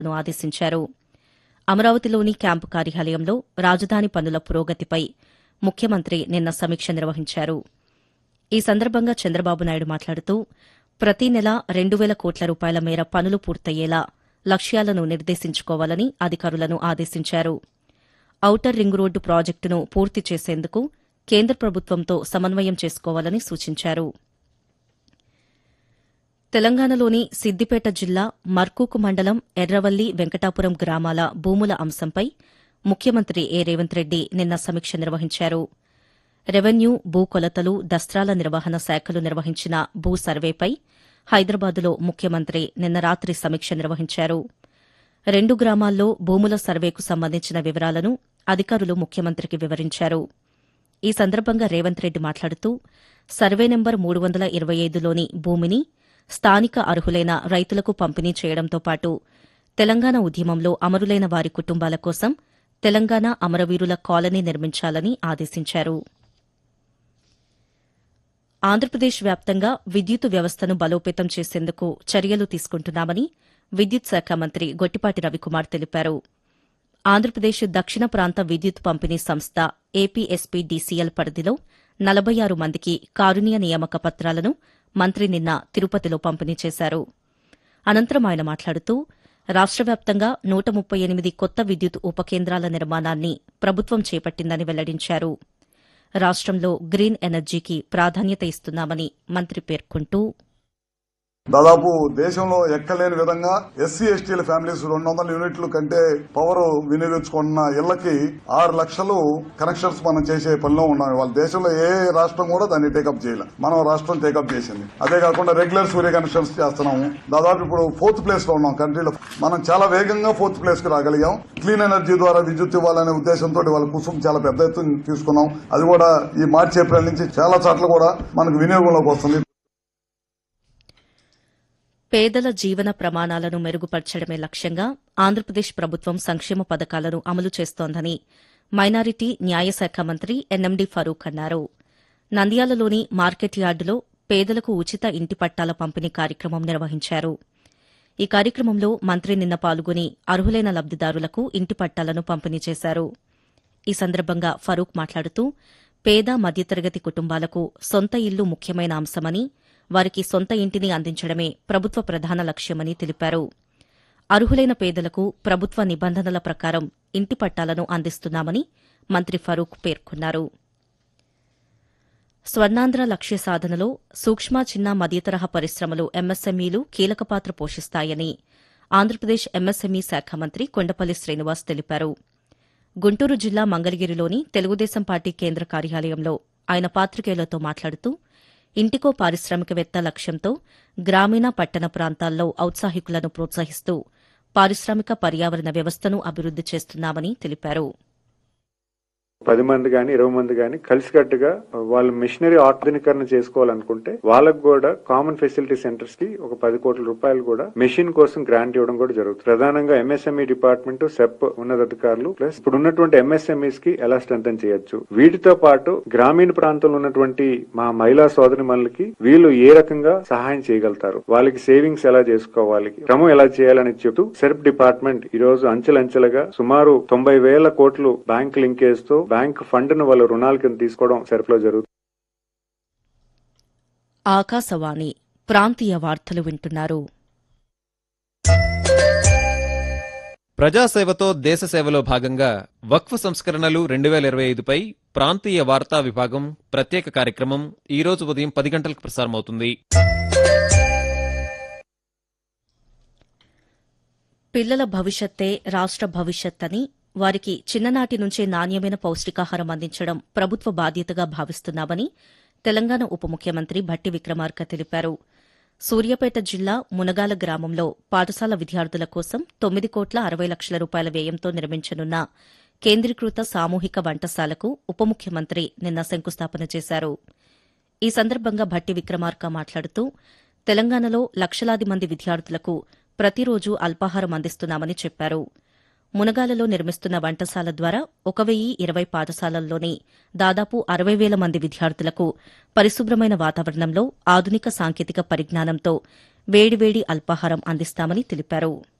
అధికారులను ఆదేశించారు. అమరావతిలోని క్యాంపు కార్యాలయంలో రాజధాని పనుల పురోగతిపై ముఖ్యమంత్రి నిన్న సమీక్ష నిర్వహించారు. ఈ సందర్భంగా చంద్రబాబు నాయుడు మాట్లాడుతూ ప్రతి నెల 2,000 కోట్ల రూపాయల మేర పనులు పూర్తయ్యేలా లక్ష్యాలను నిర్దేశించుకోవాలని అధికారులను ఆదేశించారు. ఔటర్ రింగ్ రోడ్డు ప్రాజెక్టును పూర్తి చేసేందుకు కేంద్ర ప్రభుత్వంతో సమన్వయం చేసుకోవాలని సూచించారు. తెలంగాణలోని సిద్దిపేట జిల్లా మర్కూకు మండలం ఎర్రవల్లి వెంకటాపురం గ్రామాల భూముల అంశంపై ముఖ్యమంత్రి రేవంత్ రెడ్డి నిన్న సమీక్ష నిర్వహించారు. రెవెన్యూ, భూ కొలతలు, దస్త్రాల నిర్వహణ శాఖలు నిర్వహించిన భూ సర్వేపై హైదరాబాదులో ముఖ్యమంత్రి నిన్న రాత్రి సమీక్ష నిర్వహించారు. 2 గ్రామాల్లో భూముల సర్వేకు సంబంధించిన వివరాలను అధికారులు ముఖ్యమంత్రికి వివరించారు. ఈ సందర్భంగా రేవంత్ రెడ్డి మాట్లాడుతూ సర్వే నెంబర్ 325లోని భూమిని స్థానిక అర్హులైన రైతులకు పంపిణీ చేయడంతో పాటు తెలంగాణ ఉద్యమంలో అమరులైన వారి కుటుంబాల కోసం తెలంగాణ అమరవీరుల కాలనీ నిర్మించాలని ఆదేశించారు. ఆంధ్రప్రదేశ్ వ్యాప్తంగా విద్యుత్ వ్యవస్థను బలోపేతం చేసేందుకు చర్యలు తీసుకుంటున్నామని విద్యుత్ శాఖ మంత్రి గొట్టిపాటి రవికుమార్ తెలిపారు. ఆంధ్రప్రదేశ్ దక్షిణ ప్రాంత విద్యుత్ పంపిణీ సంస్థ ఏపీఎస్పీడీసీఎల్ పరిధిలో 46 మందికి కారుణ్య నియామక పత్రాలను మంత్రి నిన్న తిరుపతిలో పంపిణీ చేశారు. అనంతరం ఆయన మాట్లాడుతూ రాష్ట వ్యాప్తంగా 138 కొత్త విద్యుత్ ఉప కేంద్రాల నిర్మాణాన్ని ప్రభుత్వం చేపట్టిందని వెల్లడించారు. రాష్టంలో గ్రీన్ ఎనర్జీకి ప్రాధాన్యత ఇస్తున్నామని మంత్రి పేర్కొంటూ దాదాపు దేశంలో ఎక్కలేని విధంగా ఎస్సీ ఎస్టీల ఫ్యామిలీస్ 200 యూనిట్ల కంటే పవర్ వినియోగించుకున్న ఇళ్లకి 6 లక్షలు కనెక్షన్స్ మనం చేసే పనిలో ఉన్నాం. వాళ్ళ దేశంలో ఏ రాష్ట్రం కూడా దాన్ని టేకప్ చేయలేదు. మనం రాష్ట్రం టేకప్ చేసింది. అదే కాకుండా రెగ్యులర్ సూర్య కనెక్షన్స్ చేస్తున్నాము. దాదాపు ఇప్పుడు 4th ప్లేస్ లో ఉన్నాం కంట్రీలో. మనం చాలా వేగంగా 4th ప్లేస్ కి రాగలిగాం. క్లీన్ ఎనర్జీ ద్వారా విద్యుత్ ఇవ్వాలనే ఉద్దేశంతో వాళ్ళ కుసుం చాలా పెద్ద ఎత్తున తీసుకున్నాం. అది కూడా ఈ మార్చి ఏప్రిల్ నుంచి చాలా చోట్ల కూడా మనకు వినియోగంలోకి వస్తుంది. పేదల జీవన ప్రమాణాలను మెరుగుపర్చడమే లక్ష్యంగా ఆంధ్రప్రదేశ్ ప్రభుత్వం సంక్షేమ పథకాలను అమలు చేస్తోందని మైనారిటీ న్యాయశాఖ మంత్రి ఎన్ఎండీ ఫరూక్ అన్నారు. నంద్యాలలోని మార్కెట్ యార్డులో పేదలకు ఉచిత ఇంటి పట్టాల పంపిణీ కార్యక్రమం నిర్వహించారు. ఈ కార్యక్రమంలో మంత్రి నిన్న పాల్గొని అర్హులైన లబ్దిదారులకు ఇంటి పట్టాలను పంపిణీ చేశారు. ఈ సందర్భంగా ఫరూక్ మాట్లాడుతూ పేద మధ్యతరగతి కుటుంబాలకు సొంత ఇల్లు ముఖ్యమైన అంశమని, వారికి సొంత ఇంటిని అందించడమే ప్రభుత్వ ప్రధాన లక్ష్యమని తెలిపారు. అర్హులైన పేదలకు ప్రభుత్వ నిబంధనల ప్రకారం ఇంటి పట్టాలను అందిస్తున్నామని మంత్రి ఫరూక్ పేర్కొన్నారు. స్వర్ణాంధ్ర లక్ష్య సాధనలో సూక్ష్మ, చిన్న, మధ్యతరహా పరిశ్రమలు ఎంఎస్ఎంఈలు కీలక పాత్ర పోషిస్తాయని ఆంధ్రప్రదేశ్ ఎంఎస్ఎంఈ శాఖ మంత్రి కొండపల్లి శ్రీనివాస్ తెలిపారు. గుంటూరు జిల్లా మంగళగిరిలోని తెలుగుదేశం పార్టీ కేంద్ర కార్యాలయంలో ఆయన పాతికేయులతో మాట్లాడుతూ ఇంటికో పారిశ్రామికవేత్త లక్ష్యంతో గ్రామీణ, పట్టణ ప్రాంతాల్లో ఔత్సాహికులను ప్రోత్సహిస్తూ పారిశ్రామిక పర్యావరణ వ్యవస్థను అభివృద్ది చేస్తున్నామని తెలిపారు. 10 మంది గాని 20 మంది గాని కలిసికట్టుగా వాళ్ళు మిషనరీ ఆధునీకరణ చేసుకోవాలనుకుంటే వాళ్ళకు కూడా కామన్ ఫెసిలిటీ సెంటర్స్ కి ఒక 10 కోట్ల రూపాయలు కూడా మెషిన్ కోసం గ్రాంట్ ఇవ్వడం కూడా జరుగుతుంది. ప్రధానంగా ఎంఎస్ఎంఈ డిపార్ట్మెంట్, సెప్ ఉన్నతాధికారులు ప్లస్ ఇప్పుడు ఉన్నటువంటి ఎంఎస్ఎంఈస్ కి ఎలా స్ట్రెంథెన్ చేయొచ్చు, వీటితో పాటు గ్రామీణ ప్రాంతంలో ఉన్నటువంటి మా మహిళా సోదరి మనులకి వీళ్ళు ఏ రకంగా సహాయం చేయగలుగుతారు, వాళ్ళకి సేవింగ్స్ ఎలా చేసుకోవాలి, క్రమం ఎలా చేయాలని చెబుతూ సెర్ప్ డిపార్ట్మెంట్ ఈ రోజు అంచెలంచెలుగా సుమారు 90,000 కోట్లు బ్యాంక్ లింకేజ్ తో బ్యాంక్ ఫండ్ ను వాళ్ళ రుణాల కింద తీసుకోవడం సెర్ఫ్లో జరుగుతుంది. ఆకాశవాణి ప్రాంతీయ వార్తలు వింటున్నారు. ప్రజాసేవతో దేశసేవలో భాగంగా వక్ఫ్ సంస్కరణలు 2025పై ప్రాంతీయ వార్తా విభాగం ప్రత్యేక కార్యక్రమం ఈ రోజు ఉదయం 10 గంటలకు ప్రసారమవుతుంది. పిల్లల భవిష్యత్తే రాష్ట భవిష్యత్ అని, వారికి చిన్ననాటి నుంచే నాణ్యమైన పౌష్టికాహారం అందించడం ప్రభుత్వ బాధ్యతగా భావిస్తున్నామని తెలంగాణ ఉప ముఖ్యమంత్రి భట్టి విక్రమార్క తెలిపారు. సూర్యాపేట జిల్లా మునగాల గ్రామంలో పాఠశాల విద్యార్థుల కోసం 9,60,00,000 రూపాయల వ్యయంతో నిర్మించనున్న కేంద్రీకృత సామూహిక వంటశాలకు ఉప ముఖ్యమంత్రి నిన్న శంకుస్థాపన చేశారు. ఈ సందర్భంగా భట్టి విక్రమార్క మాట్లాడుతూ తెలంగాణలో లక్షలాది మంది విద్యార్థులకు ప్రతిరోజు అల్పాహారం అందిస్తున్నామని చెప్పారు. మునగాలలో నిర్మిస్తున్న వంటశాల ద్వారా 1,020 పాఠశాలల్లోని దాదాపు 60,000 మంది విద్యార్థులకు పరిశుభ్రమైన వాతావరణంలో ఆధునిక సాంకేతిక పరిజ్ఞానంతో వేడివేడి అల్పాహారం అందిస్తామని తెలిపారు.